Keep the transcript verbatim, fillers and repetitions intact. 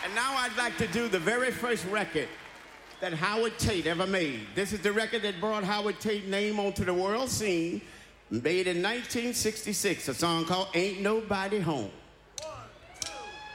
And now I'd like to do the very first record that Howard Tate ever made. This is the record that brought Howard Tate's name onto the world scene, made in nineteen sixty-six, a song called Ain't Nobody Home.